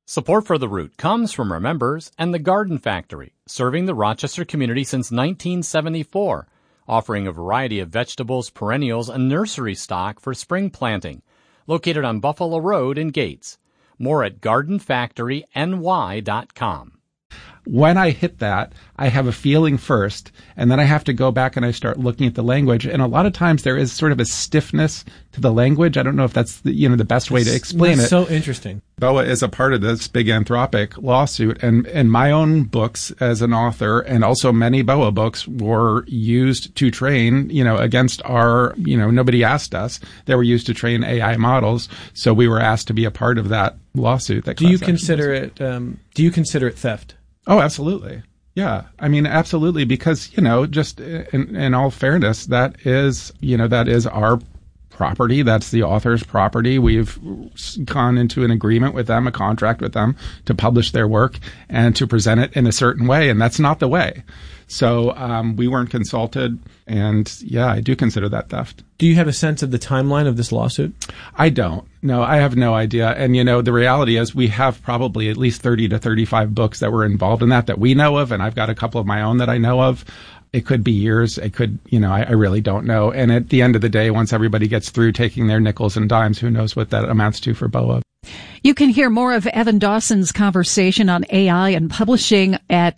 Support for The Root comes from our members and the Garden Factory, serving the Rochester community since 1974, offering a variety of vegetables, perennials, and nursery stock for spring planting. Located on Buffalo Road in Gates. More at gardenfactoryny.com. When I hit that, I have a feeling first, and then I have to go back and I start looking at the language. And a lot of times there is sort of a stiffness to the language. I don't know if that's the best way to explain it. So interesting. BOA is a part of this big Anthropic lawsuit, and my own books as an author, and also many BOA books, were used to train, against our, nobody asked us. They were used to train AI models, so we were asked to be a part of that lawsuit. Do you consider it theft? Oh, absolutely. Yeah. I mean, absolutely. Because, just in all fairness, that is our property. That's the author's property. We've gone into an agreement with them, a contract with them to publish their work and to present it in a certain way. And that's not the way. So we weren't consulted. And yeah, I do consider that theft. Do you have a sense of the timeline of this lawsuit? I don't. No, I have no idea. And, the reality is we have probably at least 30 to 35 books that were involved in that we know of. And I've got a couple of my own that I know of. It could be years. It could, I really don't know. And at the end of the day, once everybody gets through taking their nickels and dimes, who knows what that amounts to for BOA. You can hear more of Evan Dawson's conversation on AI and publishing at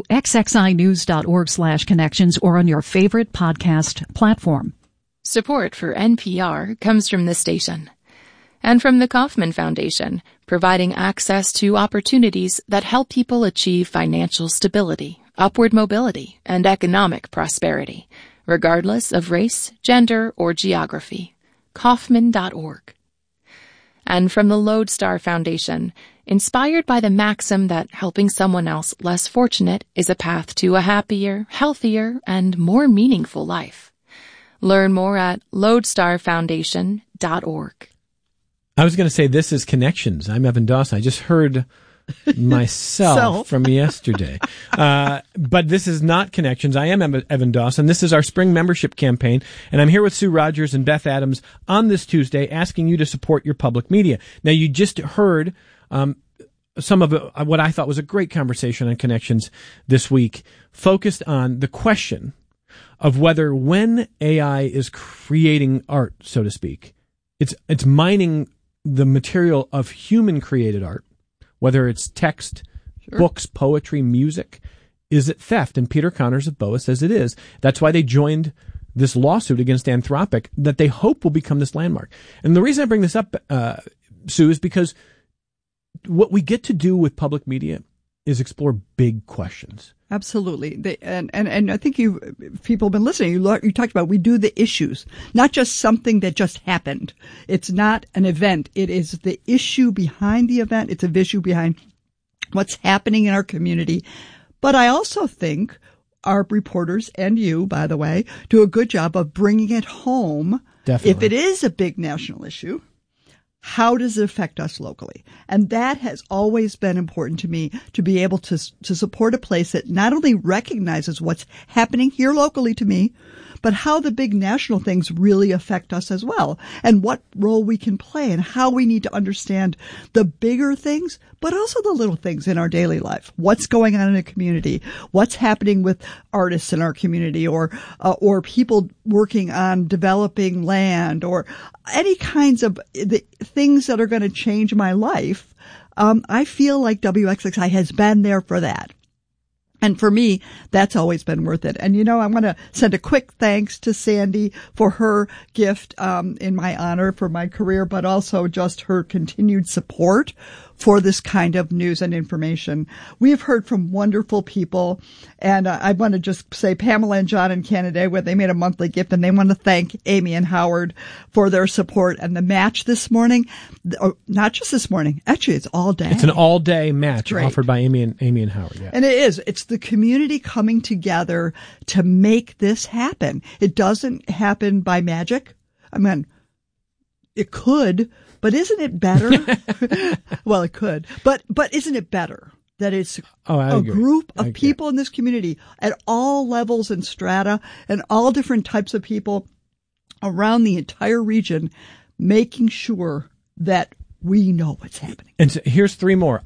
wxxinews.org/connections or on your favorite podcast platform. Support for NPR comes from this station and from the Kauffman Foundation, providing access to opportunities that help people achieve financial stability, upward mobility, and economic prosperity, regardless of race, gender, or geography. Kauffman.org. And from the Lodestar Foundation, inspired by the maxim that helping someone else less fortunate is a path to a happier, healthier, and more meaningful life. Learn more at lodestarfoundation.org. I was going to say this is Connections. I'm Evan Dawson. I just heard myself from yesterday. But this is not Connections. I am Evan Dawson. This is our spring membership campaign, and I'm here with Sue Rogers and Beth Adams on this Tuesday asking you to support your public media. Now, you just heard some of what I thought was a great conversation on Connections this week, focused on the question of whether when AI is creating art, so to speak, it's mining the material of human-created art, whether it's text, books, poetry, music, is it theft? And Peter Connors of BOA says it is. That's why they joined this lawsuit against Anthropic that they hope will become this landmark. And the reason I bring this up, Sue, is because what we get to do with public media is explore big questions. Absolutely. And I think people have been listening. You talked about we do the issues, not just something that just happened. It's not an event. It is the issue behind the event. It's a issue behind what's happening in our community. But I also think our reporters, and you, by the way, do a good job of bringing it home. Definitely. If it is a big national issue, how does it affect us locally? And that has always been important to me, to be able to support a place that not only recognizes what's happening here locally to me, but how the big national things really affect us as well, and what role we can play, and how we need to understand the bigger things, but also the little things in our daily life. What's going on in a community? What's happening with artists in our community, or people working on developing land, or any kinds of the things that are going to change my life. I feel like WXXI has been there for that. And for me, that's always been worth it. And, I want to send a quick thanks to Sandy for her gift in my honor for my career, but also just her continued support for this kind of news and information. We've heard from wonderful people, and I want to just say Pamela and John in Canada, where they made a monthly gift, and they want to thank Amy and Howard for their support. And the match this morning, not just this morning, actually it's all day. It's an all-day match offered by Amy and Howard. Yeah. And it is. It's the community coming together to make this happen. It doesn't happen by magic. I mean, it could, but isn't it better? Well, it could, but isn't it better that it's a group of people in this community at all levels and strata and all different types of people around the entire region, making sure that we know what's happening. And so here's three more.